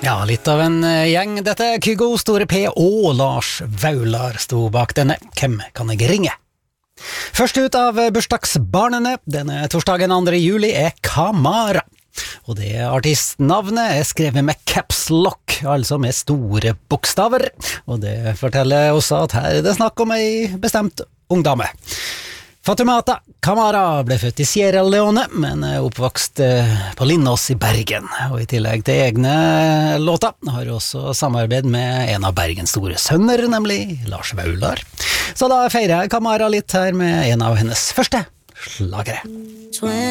Ja, litt av en gjeng. Dette er Kygo, Store P og Lars Vaular sto bak denne Hvem kan jeg ringe? Først ut av bursdagsbarnene denne torsdagen 2. juli er Kamara. Og det artistnavnet er skrevet med caps lock, altså med store bokstaver. Og det forteller også at her er det snakk om ei bestemt ungdame. Fatumata Kamara ble født i Sierra Leone, men er oppvokst på Lindås i Bergen. Og i tillegg til egne låter har hun også samarbeid med en av Bergens store sønner, nemlig Lars Vaular. Så da feirer jeg Kamara litt her med en av hennes første slagere.